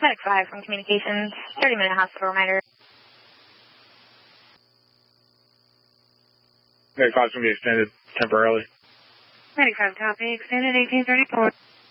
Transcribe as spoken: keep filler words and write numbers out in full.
Medic five from Communications, thirty minute hospital reminder. Medic five is going to be extended temporarily. Medic five copy, extended eighteen thirty-four.